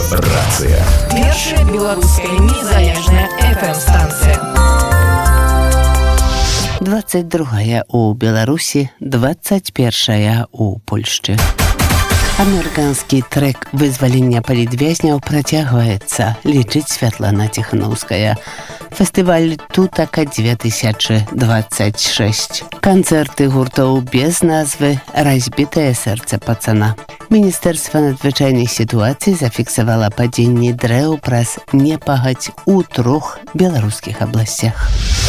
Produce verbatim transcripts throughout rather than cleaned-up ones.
Рацыя. Першая беларуская незалежная эф эм-станцыя. двадцать другая у Беларусі, двадцать першая у Польшчы. Амерыканскі трек вызвалення палітвязняў працягваецца, лічыць Святлана Тихановская. Фестываль «Тутака две тысячи двадцать шесть». Канцэрты гуртоў без назвы «Разбітае сэрца пацана». Міністэрства надзвычайных сітуацый зафіксавала падзенне дрэў праз непагадзь у трох беларускіх абласцях.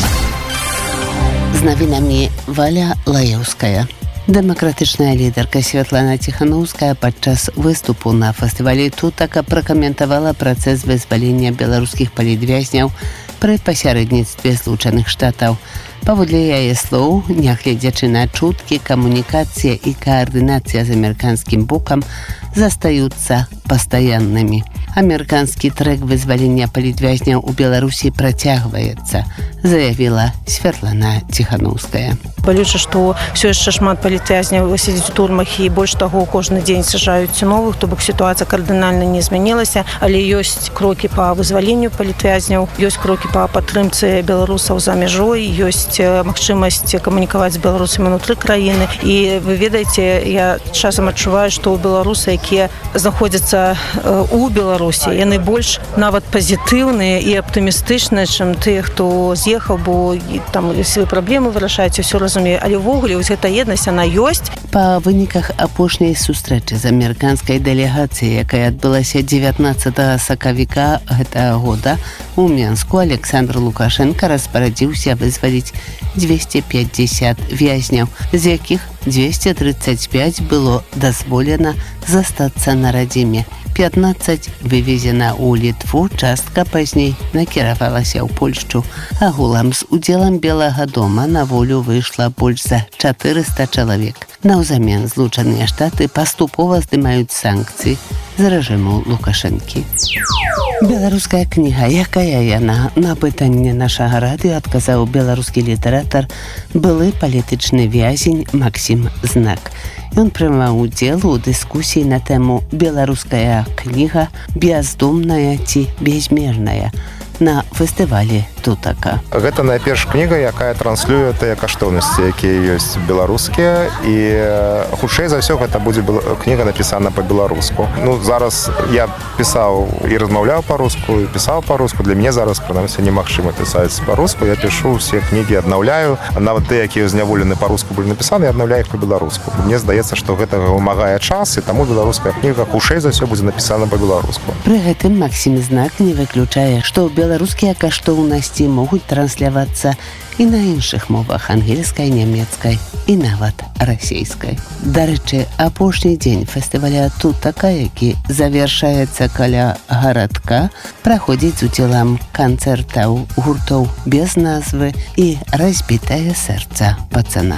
З навінамі Валя Лаеўская. Дэмакратычная лідарка Святлана Тихановская падчас выступу на фестывалі «Тутака» пракаментавала працэс вызвалення беларускіх палітвязняў пры пасярэдніцтве Злучаных Штатаў. Паводле яе слоў, нягледзячы на чуткі, камунікацыя і каардынацыя з амерыканскім бокам застаюцца пастаяннымі. Амерыканскі трэк вызвалення палітвязняў у Беларусі працягваецца, заявіла Святлана Тихановская. Балюча, што ўсё яшчэ шмат палітвязняў сядзіць у турмах і больш таго, кожны дзень сажаюць новых, то бок сітуацыя кардынальна не змянілася, але ёсць крокі па вызваленню палітвязняў, ёсць крокі па падтрымцы беларусаў за мяжой, ёсць магчымасць камунікаваць з беларусамі ўнутры краіны. І вы ведаеце, я часам адчуваю, што беларусы, якія знаходзяцца у Беларусі, яны больш нават пазітыўныя і аптымістычныя, чым тыя, хто з'ехаў, бо там свае праблемы вырашаюць, усё разумею, але ўвогуле вось гэта еднасць, яна ёсць. Па выніках апошняй сустрэчы з амерыканскай дэлегацыяй, якая адбылася дзевятнаццатага сакавіка гэтага года у Менску, Александр Лукашенко распарадзіўся вызваліць двести пятьдесят вязняў, з якіх двести тридцать пять было дазволена застацца на радзіме. пятнадцать вывезена ў Літву, частка пазней накіравалася ў Польшчу. Агулам з удзелам Белага дома на волю выйшла больш за чатырыста чалавек. Наўзамен Злучаныя Штаты паступова здымаюць санкцыі з рэжыму Лукашэнкі. Беларуская кніга, якая яна? На пытанне нашага радыё адказаў беларускі літаратар, былы палітычны вязень Максім Знак. Ён прымаў удзел у дыскусіі на тэму «Беларуская кніга бяздумная ці бязмерная» на фестывалі «Тутака». Гэта найперш кніга, якая транслюе тыя каштоўнасці, якія ёсць беларускія, і хутчэй за ўсё гэта будзе кніга напісана па-беларуску. Ну, зараз я пісаў і размаўляў па-руску, і пісаў па-руску. Для мяне зараз, прынамсі, немагчыма пісаць па-руску. Я пішу ўсе кнігі, аднаўляю. Нават тыя, якія зняволены па-руску былі напісаны, я аднаўляю іх па-беларуску. Мне здаецца, што гэта вымагае час, і таму беларуская кніга хутчэй за ўсё будзе напісана па-беларуску. Пры гэтым Максім Знак не выключае, што беларускія каштоўнасці могуць транслявацца і на іншых мовах, ангельскай, нямецкай і нават расейскай. Дарэчы, апошні дзень фестываля «Тутака», які завершаецца каля гарадка, праходзіць з удзелам канцэртаў гуртоў без назвы і «Разбітае сэрца пацана».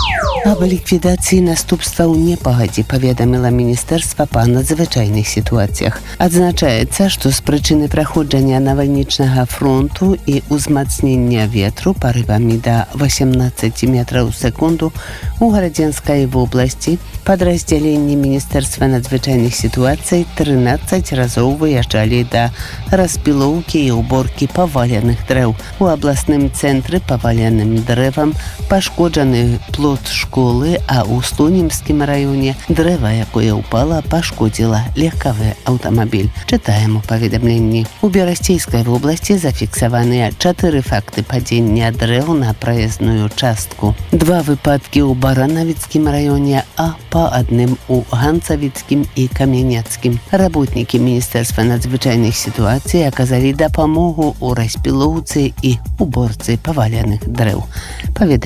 Аб ліквідацыі наступстваў непагадзі паведаміла Міністэрства па надзвычайных сітуацыях. Адзначаецца, што з прычыны праходжання навальнічнага фронту і ўзмацнення ветру парывамі да восемнадцати метраў у секунду у Гарадзенскай вобласці падраздзяленні Міністэрства надзвычайных сітуацый трынаццаць разоў выязджалі да распілоўкі і уборкі паваленых дрэў. У абласным цэнтры паваленым дрэвам пашкоджаны плот школы, а ў Слонімскім раёне дрэва, якое ўпала, пашкодзіла легкавы аўтамабіль. Чытаем у паведамленні. У Берасцейскай вобласці зафіксаваныя чатыры факты падзення дрэў на праезную частку. Два выпадкі ў Баранавіцкім раёне, а па адным у Ганцавіцкім і Камянецкім. Работнікі Міністэрства надзвычайных сітуацый аказалі дапамогу ў распілоўцы і уборцы паваленых дрэў. Паведамляе